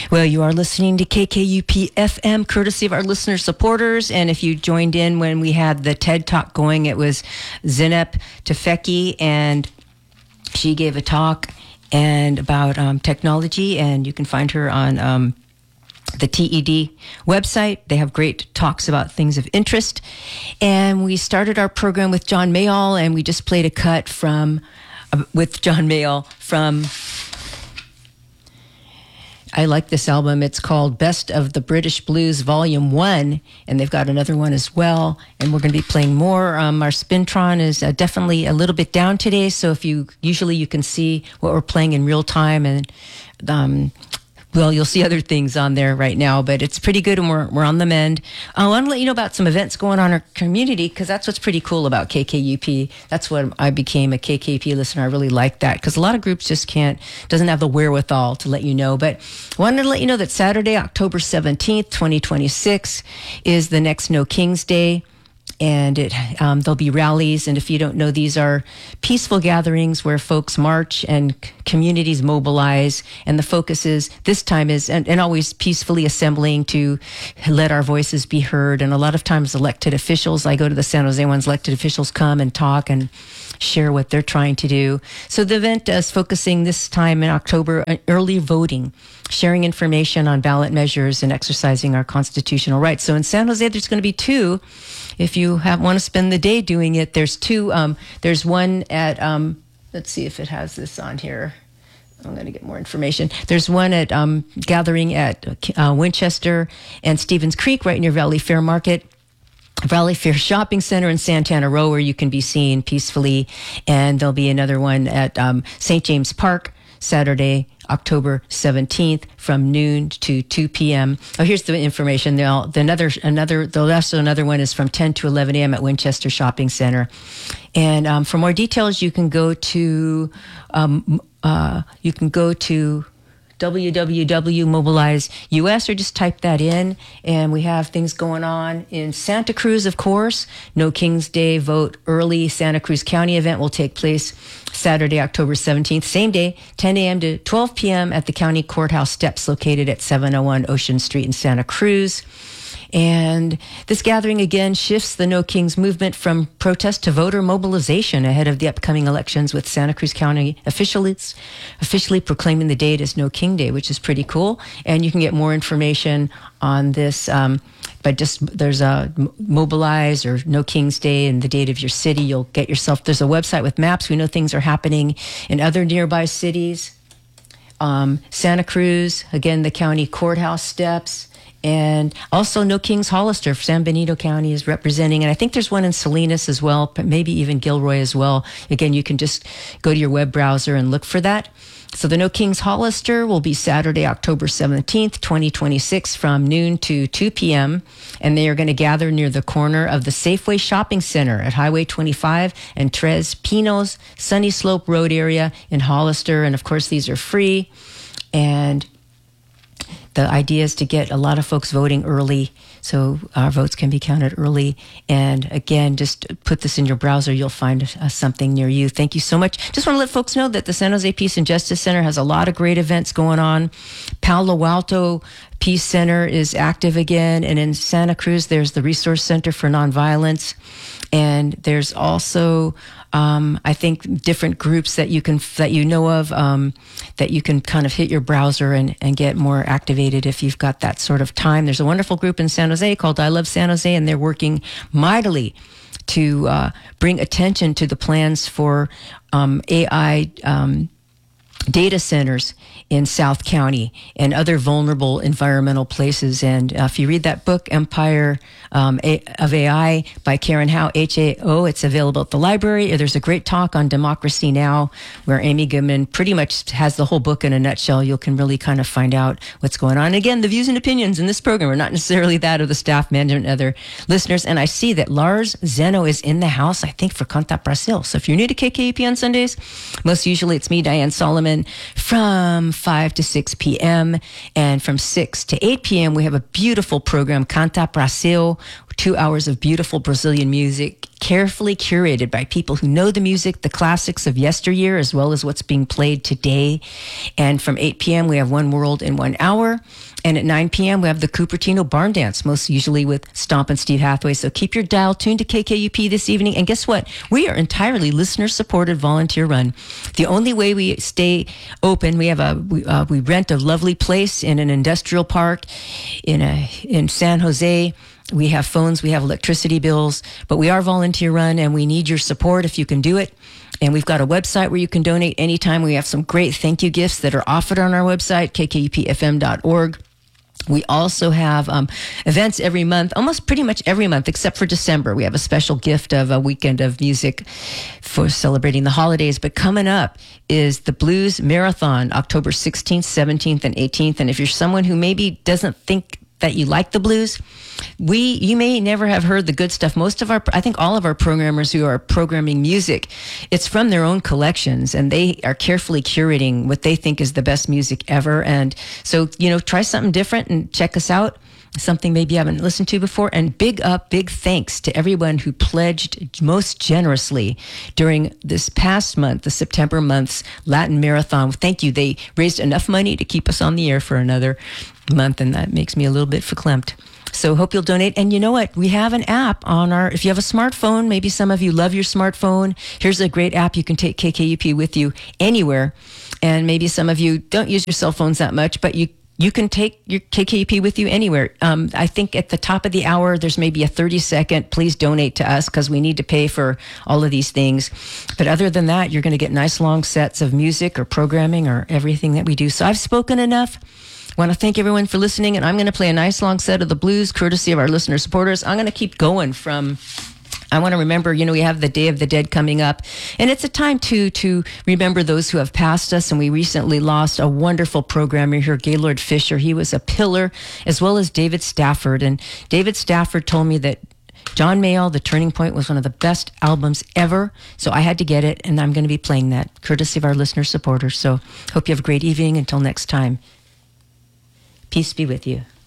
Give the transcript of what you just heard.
Well, you are listening to KKUP FM, courtesy of our listener supporters. And if you joined in when we had the TED Talk going, it was Zinep Tefeki, and she gave a talk and about technology, and you can find her on the TED website. They have great talks about things of interest. And we started our program with John Mayall, and we just played a cut from with John Mayall from... I like this album. It's called Best of the British Blues Volume 1, and they've got another one as well, and we're going to be playing more. Our Spintron is definitely a little bit down today, so if you can see what we're playing in real time, and well, you'll see other things on there right now, but it's pretty good, and we're on the mend. I want to let you know about some events going on in our community, because that's what's pretty cool about KKUP. That's what I became a KKUP listener. I really like that, because a lot of groups just doesn't have the wherewithal to let you know. But I wanted to let you know that Saturday, October 17th, 2026, is the next No Kings Day. And there'll be rallies. And if you don't know, these are peaceful gatherings where folks march and communities mobilize. And the focus this time is and always peacefully assembling to let our voices be heard. And a lot of times elected officials, I go to the San Jose ones, elected officials come and talk and share what they're trying to do. So the event is focusing this time in October on early voting, sharing information on ballot measures, and exercising our constitutional rights. So in San Jose, there's going to be two. If you want to spend the day doing it, there's two. There's one at, let's see if it has this on here. I'm going to get more information. There's one at gathering at Winchester and Stevens Creek, right near Valley Fair Market. Valley Fair Shopping Center in Santana Row, where you can be seen peacefully. And there'll be another one at St. James Park, Saturday, October 17th, from noon to 2 p.m. Oh, here's the information. Another one is from 10 to 11 a.m. at Winchester Shopping Center. And for more details, you can go to www.mobilize.us, or just type that in. And we have things going on in Santa Cruz, of course. No Kings Day Vote Early Santa Cruz County event will take place Saturday, October 17th, same day, 10 a.m. to 12 p.m. at the county courthouse steps located at 701 Ocean Street in Santa Cruz. And this gathering again shifts the No Kings movement from protest to voter mobilization ahead of the upcoming elections, with Santa Cruz County officially proclaiming the date as No King Day, which is pretty cool. And you can get more information on this there's a Mobilize or No Kings Day and the date of your city. You'll get yourself, there's a website with maps. We know things are happening in other nearby cities. Santa Cruz, again, the county courthouse steps. And also No Kings Hollister, San Benito County is representing. And I think there's one in Salinas as well, maybe even Gilroy as well. Again, you can just go to your web browser and look for that. So the No Kings Hollister will be Saturday, October 17th, 2026, from noon to 2 p.m. And they are going to gather near the corner of the Safeway Shopping Center at Highway 25 and Tres Pinos, Sunny Slope Road area in Hollister. And of course, these are free. And the idea is to get a lot of folks voting early, so our votes can be counted early. And again, just put this in your browser. You'll find something near you. Thank you so much. Just want to let folks know that the San Jose Peace and Justice Center has a lot of great events going on. Palo Alto Peace Center is active again. And in Santa Cruz, there's the Resource Center for Nonviolence. And there's also, I think, different groups that you know of, that you can kind of hit your browser and get more activated if you've got that sort of time. There's a wonderful group in San Jose called I Love San Jose, and they're working mightily to bring attention to the plans for AI data centers in South County and other vulnerable environmental places. And if you read that book, Empire of AI by Karen Howe, H-A-O, it's available at the library. There's a great talk on Democracy Now! Where Amy Goodman pretty much has the whole book in a nutshell. You can really kind of find out what's going on. And again, the views and opinions in this program are not necessarily that of the staff, management, and other listeners. And I see that Lars Zeno is in the house, I think, for Contact Brazil. So if you're new to KKUP on Sundays, most usually it's me, Diane Solomon, from 5 to 6 p.m. And from 6 to 8 p.m., we have a beautiful program, Canta Brasil, 2 hours of beautiful Brazilian music, carefully curated by people who know the music, the classics of yesteryear, as well as what's being played today. And from 8 p.m., we have One World in 1 hour. And at 9 p.m., we have the Cupertino Barn Dance, most usually with Stomp and Steve Hathaway. So keep your dial tuned to KKUP this evening. And guess what? We are entirely listener-supported, volunteer-run. The only way we stay open, we rent a lovely place in an industrial park in San Jose. We have phones, we have electricity bills, but we are volunteer-run, and we need your support if you can do it. And we've got a website where you can donate anytime. We have some great thank you gifts that are offered on our website, kkupfm.org. We also have events every month, almost pretty much every month, except for December. We have a special gift of a weekend of music for celebrating the holidays. But coming up is the Blues Marathon, October 16th, 17th, and 18th. And if you're someone who maybe doesn't think that you like the blues, you may never have heard the good stuff. I think all of our programmers who are programming music, it's from their own collections, and they are carefully curating what they think is the best music ever. And so, try something different and check us out. Something maybe you haven't listened to before. And big thanks to everyone who pledged most generously during this past month, the September month's Latin Marathon. Thank you. They raised enough money to keep us on the air for another month, and that makes me a little bit verklempt. So hope you'll donate. And you know what? We have an app if you have a smartphone, maybe some of you love your smartphone. Here's a great app. You can take KKUP with you anywhere. And maybe some of you don't use your cell phones that much, but you can take your KKUP with you anywhere. I think at the top of the hour, there's maybe a 30-second, please donate to us, because we need to pay for all of these things. But other than that, you're going to get nice long sets of music or programming or everything that we do. So I've spoken enough. I want to thank everyone for listening, and I'm going to play a nice long set of the blues, courtesy of our listener supporters. I'm going to keep going I want to remember, we have the Day of the Dead coming up, and it's a time to remember those who have passed us. And we recently lost a wonderful programmer here, Gaylord Fisher. He was a pillar, as well as David Stafford. And David Stafford told me that John Mayall, The Turning Point, was one of the best albums ever. So I had to get it, and I'm going to be playing that, courtesy of our listener supporters. So hope you have a great evening. Until next time, peace be with you.